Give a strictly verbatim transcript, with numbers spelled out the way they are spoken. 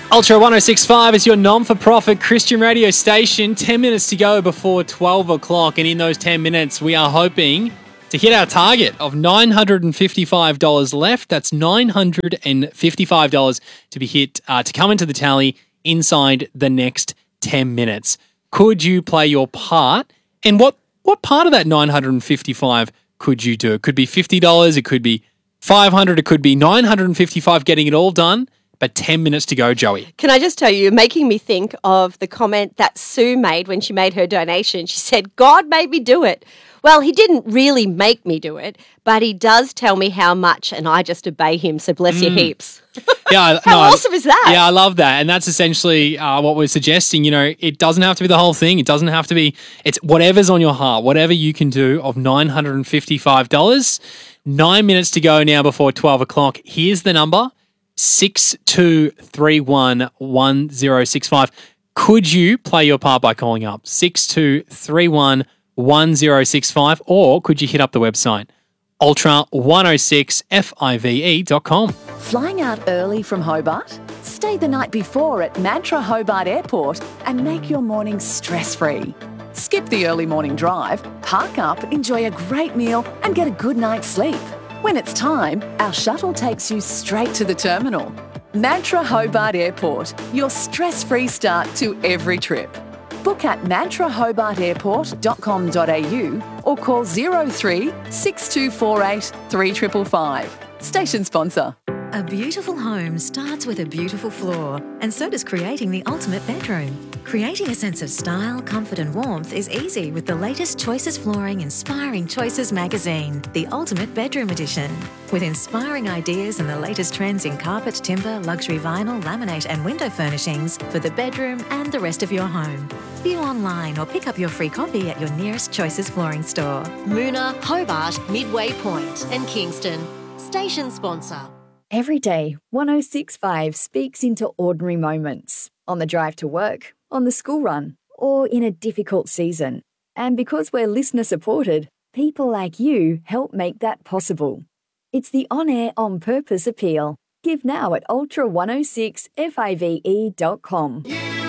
Ultra one oh six point five is your non-for-profit Christian radio station. ten minutes to go before twelve o'clock. And in those ten minutes, we are hoping to hit our target of nine hundred fifty-five dollars left. That's nine hundred fifty-five dollars to be hit, uh, to come into the tally inside the next ten minutes. Could you play your part? And what, what part of that nine hundred fifty-five dollars could you do? It could be fifty dollars. It could be five hundred dollars. It could be nine hundred fifty-five dollars, getting it all done. But ten minutes to go, Joey. Can I just tell you, you're making me think of the comment that Sue made when she made her donation. She said, God made me do it. Well, he didn't really make me do it, but he does tell me how much, and I just obey him, so bless mm. you heaps. Yeah, How no, awesome is that? Yeah, I love that. And that's essentially uh, what we're suggesting. You know, it doesn't have to be the whole thing. It doesn't have to be, it's whatever's on your heart, whatever you can do of nine hundred fifty-five dollars. Nine minutes to go now before twelve o'clock. Here's the number. six two three one one zero six five. Could you play your part by calling up six two three one one zero six five, or could you hit up the website ultra one oh six five e dot com? Flying out early from Hobart? Stay the night before at Mantra Hobart Airport and make your morning stress-free. Skip the early morning drive, park up, enjoy a great meal and get a good night's sleep. When it's time, our shuttle takes you straight to the terminal. Mantra Hobart Airport, your stress-free start to every trip. Book at mantra hobart airport dot com dot a u or call zero three six two four eight three five five five. Station sponsor. A beautiful home starts with a beautiful floor, and so does creating the ultimate bedroom. Creating a sense of style, comfort and warmth is easy with the latest Choices Flooring Inspiring Choices magazine, the Ultimate Bedroom Edition. With inspiring ideas and the latest trends in carpet, timber, luxury vinyl, laminate and window furnishings for the bedroom and the rest of your home. View online or pick up your free copy at your nearest Choices Flooring store. Moona, Hobart, Midway Point and Kingston. Station sponsor. Every day, one oh six point five speaks into ordinary moments. On the drive to work, on the school run, or in a difficult season. And because we're listener supported, people like you help make that possible. It's the on-air, on-purpose appeal. Give now at ultra one oh six five e dot com.